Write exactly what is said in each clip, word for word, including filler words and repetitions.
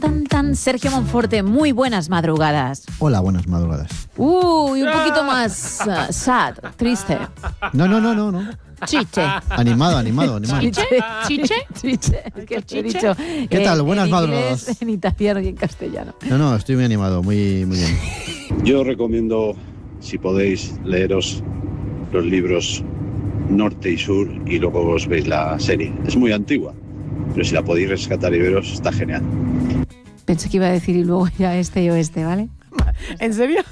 Tan, tan, Sergio Monforte, muy buenas madrugadas. Hola, buenas madrugadas. Uy, un poquito más uh, sad, triste. No, no, no, no, no. Chiche. Animado, animado, animado. Chiche, chiche, chiche. Es que te he dicho. ¿Qué tal? Buenas en madrugadas. Inglés, en italiano y en castellano. No, no, estoy muy animado, muy, muy bien. Yo recomiendo, si podéis, leeros los libros Norte y Sur y luego os veis la serie. Es muy antigua, pero si la podéis rescatar y veros, está genial. Pensé que iba a decir y luego ya este y oeste, ¿vale? ¿En serio?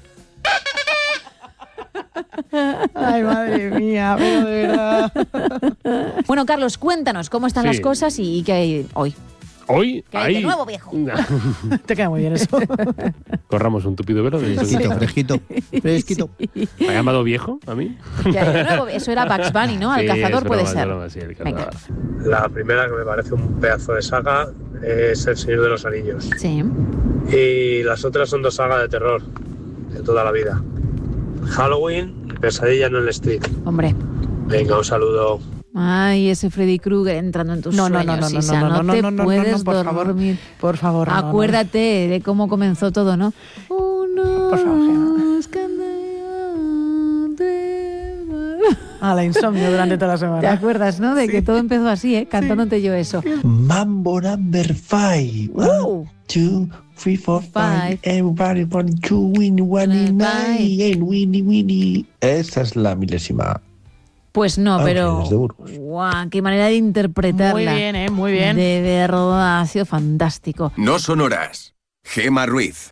Ay, madre mía, pero de verdad. Bueno, Carlos, cuéntanos cómo están Sí. las cosas y, y qué hay hoy. Hoy, ¿Qué hay ahí... de nuevo, viejo? Te queda muy bien eso. Corramos un tupido velo. De Fresquito, fresquito, fresquito. ¿Me ha llamado viejo a mí? ¿Qué hay de nuevo? Eso era Bugs Bunny, ¿no? Al Sí, cazador es puede broma, es ser. broma, sí, el Venga. cazador. La primera, que me parece un pedazo de saga, es El Señor de los Anillos. Sí. Y las otras son dos sagas de terror de toda la vida. Halloween y Pesadilla en el Street. Hombre. Venga, un saludo. Ay, ese Freddy Krueger entrando en tus No, no, sueños, no, no, Isa, no, no, no, te no, no, no, puedes no, por favor. dormir. Por favor, no, no. Acuérdate de cómo comenzó todo, ¿no? Uno, Por favor, Gemma. dos, candela, tres, Ah, la insomnio durante toda la semana. ¿te acuerdas, no? De que todo empezó así, ¿eh? Cantándote yo eso. Mambo number five. Uh. One, two, three, four, Five. five. Everybody want to win, one nine, and winnie, winnie. Esa es la milésima. Pues no, pero... Ángeles de Burgos. ¡Guau! ¡Qué manera de interpretarla! Muy bien, ¿eh? Muy bien. De verdad, ha sido fantástico. No son horas. Gema Ruiz.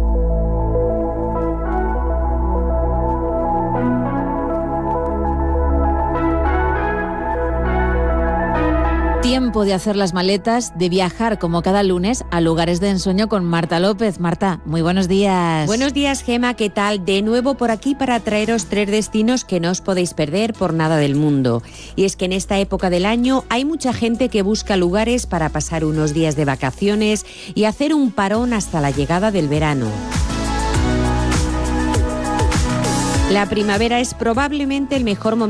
Tiempo de hacer las maletas, de viajar como cada lunes a lugares de ensueño con Marta López. Marta, muy buenos días. Buenos días, Gema, ¿qué tal? De nuevo por aquí para traeros tres destinos que no os podéis perder por nada del mundo. Y es que en esta época del año hay mucha gente que busca lugares para pasar unos días de vacaciones y hacer un parón hasta la llegada del verano. La primavera es probablemente el mejor momento